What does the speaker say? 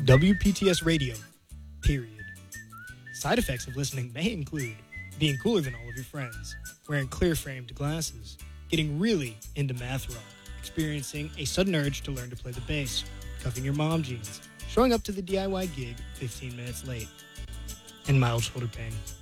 WPTS Radio, period. Side effects of listening may include being cooler than all of your friends, wearing clear-framed glasses, getting really into math rock, experiencing a sudden urge to learn to play the bass, cuffing your mom jeans, showing up to the DIY gig 15 minutes late, and mild shoulder pain.